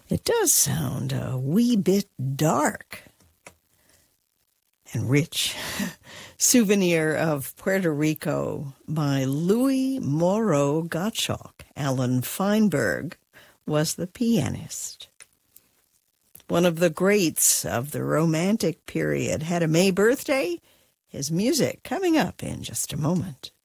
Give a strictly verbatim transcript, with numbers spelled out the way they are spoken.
It does sound a wee bit dark and rich. Souvenir of Puerto Rico by Louis Moreau Gottschalk. Alan Feinberg was the pianist. One of the greats of the Romantic period had a May birthday. His music coming up in just a moment.